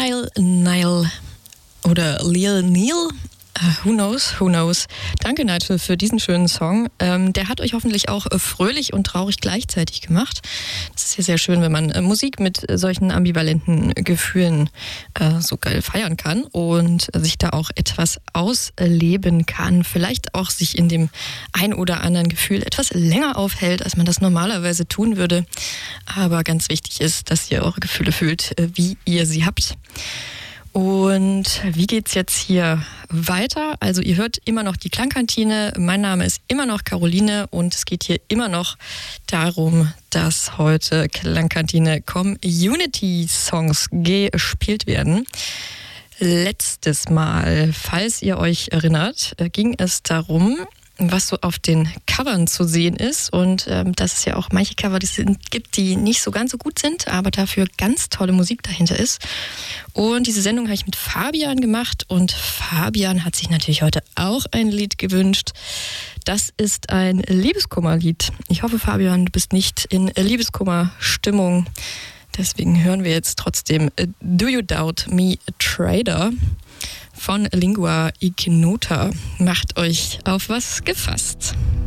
Nile oder Lil Neil. Who knows. Danke, Nigel, für diesen schönen Song. Der hat euch hoffentlich auch fröhlich und traurig gleichzeitig gemacht. Das ist ja sehr schön, wenn man Musik mit solchen ambivalenten Gefühlen so geil feiern kann und sich da auch etwas ausleben kann. Vielleicht auch sich in dem ein oder anderen Gefühl etwas länger aufhält, als man das normalerweise tun würde. Aber ganz wichtig ist, dass ihr eure Gefühle fühlt, wie ihr sie habt. Und wie geht's jetzt hier weiter? Also ihr hört immer noch die Klangkantine. Mein Name ist immer noch Caroline und es geht hier immer noch darum, dass heute Klangkantine Community-Songs gespielt werden. Letztes Mal, falls ihr euch erinnert, ging es darum, was so auf den Covern zu sehen ist und dass es ja auch manche Cover gibt, die nicht so ganz so gut sind, aber dafür ganz tolle Musik dahinter ist. Und diese Sendung habe ich mit Fabian gemacht und Fabian hat sich natürlich heute auch ein Lied gewünscht. Das ist ein Liebeskummerlied. Ich hoffe, Fabian, du bist nicht in Liebeskummer-Stimmung. Deswegen hören wir jetzt trotzdem Do You Doubt Me, Trader von Lingua Ignota. Macht euch auf was gefasst.